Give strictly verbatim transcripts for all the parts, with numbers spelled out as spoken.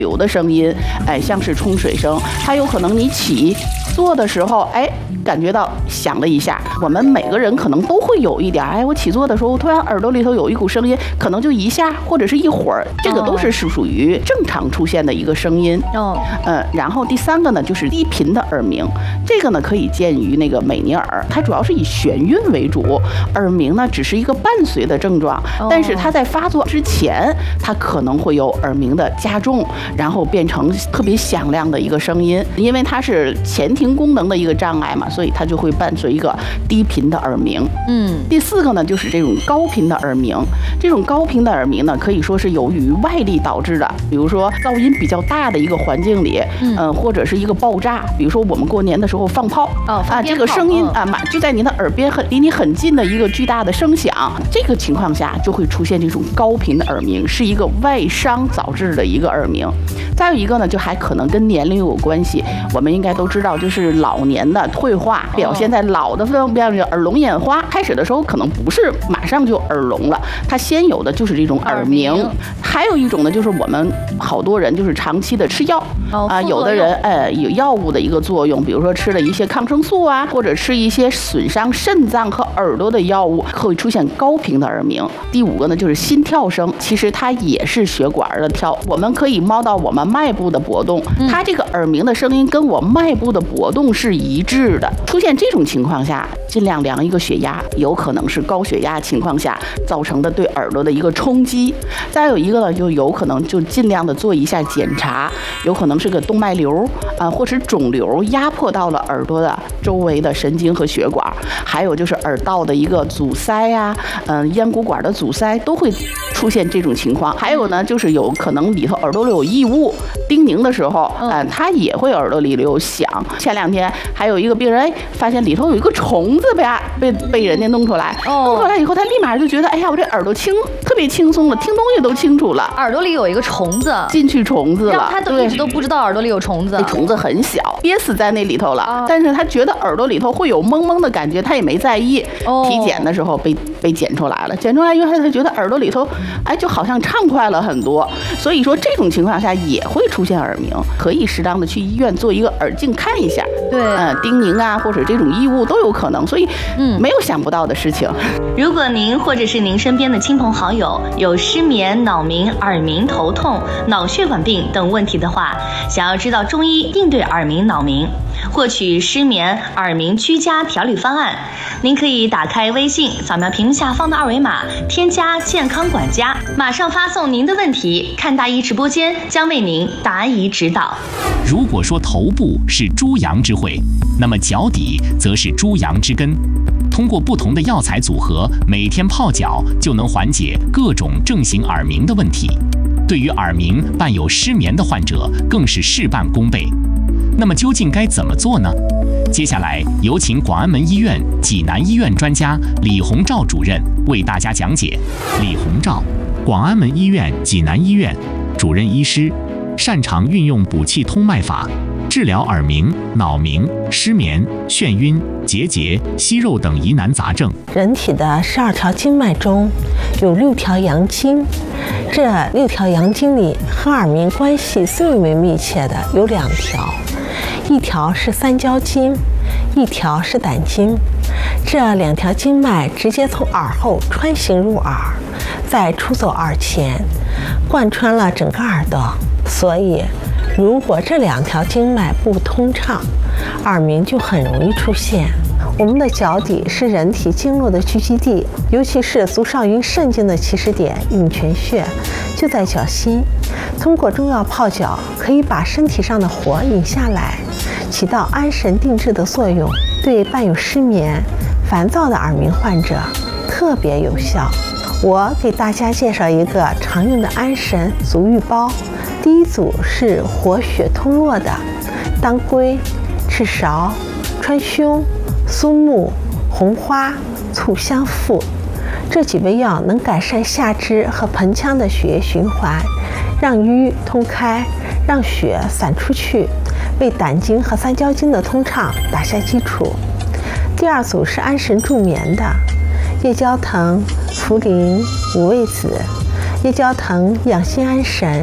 流的声音，哎，像是冲水声，还有可能你起坐的时候，哎，感觉到响了一下。我们每个人可能都会有一点，哎，我起坐的时候突然耳朵里头有一股声音，可能就一下或者是一会儿，这个都是属于正常出现的一个声音。哦，呃，然后第三个呢就是低频的耳鸣，这个呢可以见于那个美尼尔，它主要是以眩晕为主，耳鸣呢只是一个伴随的症状，但是它在发作之前，它可能会有耳鸣的加重，然后变成特别响亮的一个声音，因为它是前庭功能的一个障碍嘛，所以它就会伴随一个低频的耳鸣。嗯，第四个呢就是这种高频的耳鸣，这种高频的耳鸣呢可以说是由于外力导致的，比如说噪音比较大的一个环境里，嗯、呃，或者是一个爆炸，比如说我们过年的时候放炮，哦，啊，这个声音啊，马就在你的耳边很离你很近的一个巨大的声响，这个情况下就会出现这种高频的耳鸣，是一个外伤导致的一个耳鸣。再有一个呢，就还可能跟年龄有关系。我们应该都知道，就是老年的退化表现在老的方面，耳聋眼花。开始的时候可能不是马上就耳聋了，它先有的就是这种耳鸣。还有一种呢，就是我们好多人就是长期的吃药啊，有的人呃有药物的一个作用，比如说吃了一些抗生素啊，或者吃一些损伤肾脏和耳朵的药物，会出现高频的耳鸣。第五个呢，就是心跳声，其实它也是血管的跳，我们可以猫到我们脉部的搏动，它这个耳鸣的声音跟我脉部的搏动是一致的。出现这种情况下，尽量量一个血压，有可能是高血压情况下造成的对耳朵的一个冲击。再有一个呢，就有可能就尽量的做一下检查，有可能是个动脉瘤啊、呃，或是肿瘤压迫到了耳朵的周围的神经和血管，还有就是耳道的一个阻塞呀、啊，嗯、呃，咽鼓管的阻塞都会出现这种情况。还有呢，就是有可能里头耳朵里有异物，叮咛的时候，嗯、呃，它也会耳朵里有响。前两天还有一个病人，哎，发现里头有一个虫子被被被人家弄出来，哦、弄出来以后，他立马就觉得，哎呀，我这耳朵轻，特别轻松了，听东西都清楚了。 耳朵里有一个虫子， 进去虫子了， 让他都一直都不知道耳朵里有虫子。 那虫子很小，憋死在那里头了，哦、但是他觉得耳朵里头会有蒙蒙的感觉，他也没在意。哦、体检的时候被被检出来了，检出来以后他觉得耳朵里头，哎，就好像畅快了很多。所以说这种情况下也会出现耳鸣，可以适当的去医院做一个耳镜看一下。对，呃，叮咛啊，或者这种异物都有可能，所以嗯，没有想不到的事情。 如果您或者是您身边的亲朋好友有失眠、脑鸣、耳鸣、头痛、脑血管病等问题的话，想要知道中医应对耳鸣、脑鸣，获取失眠、耳鸣居家调理方案，您可以打开微信，扫描屏幕下方的二维码，添加健康管家，马上发送您的问题，看大医直播间将为您答疑指导。 如果说头部是诸阳之会，那么脚底则是诸阳之根。通过不同的药材组合，每天泡脚就能缓解各种症型耳鸣的问题。对于耳鸣伴有失眠的患者，更是事半功倍。那么究竟该怎么做呢？接下来有请广安门医院济南医院专家李洪照主任为大家讲解。李洪照，广安门医院济南医院主任医师，擅长运用补气通脉法治疗耳鸣、脑鸣、失眠、眩晕、结节、息肉等疑难杂症。 人体的十二条经脉中有六条阳经，这六条阳经里和耳鸣关系最为密切的有两条，一条是三焦经，一条是胆经。这两条经脉直接从耳后穿行入耳，在出走耳前贯穿了整个耳朵，所以如果这两条经脉不通畅，耳鸣就很容易出现。我们的脚底是人体经络的聚集地，尤其是足少阴肾经的起始点涌泉穴就在脚心。通过中药泡脚，可以把身体上的火引下来，起到安神定志的作用，对伴有失眠、烦躁的耳鸣患者特别有效。我给大家介绍一个常用的安神足浴包。第一组是活血通络的当归、赤芍、川芎、苏木、红花、醋香附，这几味药能改善下肢和盆腔的血液循环，让瘀通开，让血散出去，为胆经和三焦经的通畅打下基础。第二组是安神助眠的夜交藤、茯苓、五味子。夜交藤养心安神，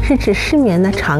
是指失眠的常